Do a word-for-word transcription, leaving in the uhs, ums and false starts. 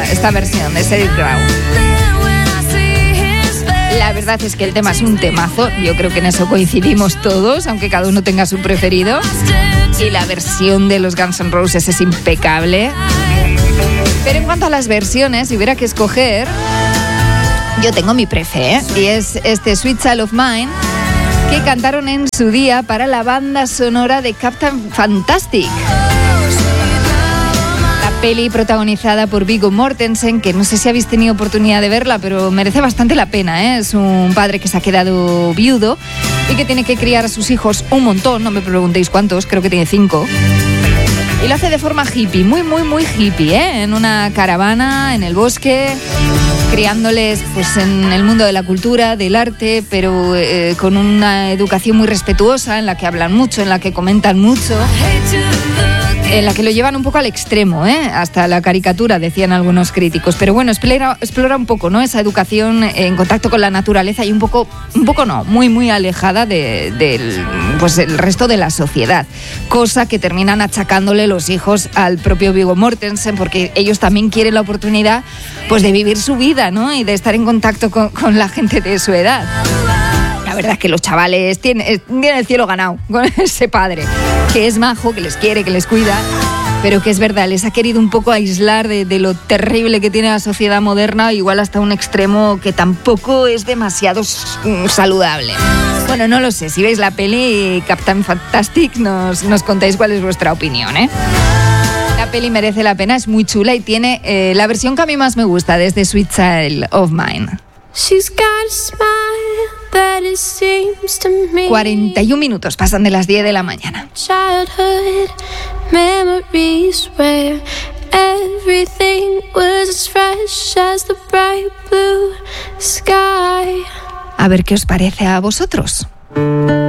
esta, esta versión de Sheryl Crow. La verdad es que el tema es un temazo, yo creo que en eso coincidimos todos, aunque cada uno tenga su preferido. Y la versión de los Guns N' Roses es impecable. Pero en cuanto a las versiones, si hubiera que escoger, yo tengo mi prefe, ¿eh? Y es este Sweet Child of Mine, que cantaron en su día para la banda sonora de Captain Fantastic. Peli protagonizada por Viggo Mortensen, que no sé si habéis tenido oportunidad de verla, pero merece bastante la pena, ¿eh? Es un padre que se ha quedado viudo y que tiene que criar a sus hijos un montón, no me preguntéis cuántos, creo que tiene cinco. Y lo hace de forma hippie, muy, muy, muy hippie, ¿eh? En una caravana, en el bosque, criándoles pues, en el mundo de la cultura, del arte, pero eh, con una educación muy respetuosa, en la que hablan mucho, en la que comentan mucho, en la que lo llevan un poco al extremo, ¿eh? Hasta la caricatura, decían algunos críticos. Pero bueno, explora, explora un poco, ¿no? Esa educación en contacto con la naturaleza y un poco, un poco no, muy, muy alejada de, del pues, el resto de la sociedad. Cosa que terminan achacándole los hijos al propio Viggo Mortensen, porque ellos también quieren la oportunidad pues, de vivir su vida, ¿no? Y de estar en contacto con, con la gente de su edad. La verdad es que los chavales tienen, tienen el cielo ganado con ese padre, que es majo, que les quiere, que les cuida, pero que es verdad, les ha querido un poco aislar de, de lo terrible que tiene la sociedad moderna, igual hasta un extremo que tampoco es demasiado saludable. Bueno, no lo sé, si veis la peli Captain Fantastic, nos, nos contáis cuál es vuestra opinión, ¿eh? La peli merece la pena, es muy chula y tiene eh, la versión que a mí más me gusta, desde Sweet Child of Mine. She's got a smile that it seems to me. cuarenta y un minutos pasan de las diez de la mañana. Childhood memories where everything was as fresh as the bright blue sky. A ver qué os parece a vosotros.